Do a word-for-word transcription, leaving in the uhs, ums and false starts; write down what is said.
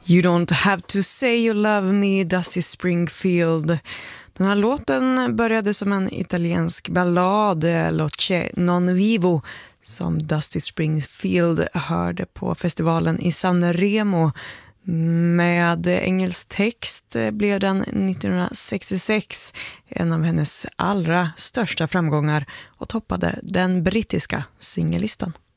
You don't have to say you love me, Dusty Springfield. Den här låten började som en italiensk ballad, L'Occe non vivo, som Dusty Springfield hörde på festivalen i Sanremo. Med engelsk text blev den nittonhundrasextiosex en av hennes allra största framgångar och toppade den brittiska singellistan.